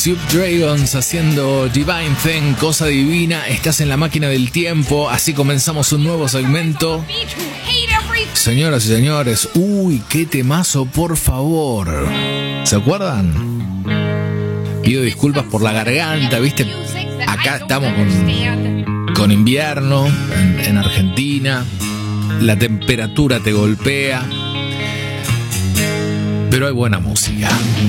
Soup Dragons haciendo Divine Thing, cosa divina. Estás en la máquina del tiempo. Así comenzamos un nuevo segmento. Señoras y señores, uy, qué temazo, por favor. ¿Se acuerdan? Pido disculpas por la garganta, ¿viste? Acá estamos con invierno en Argentina. La temperatura te golpea. Pero hay buena música.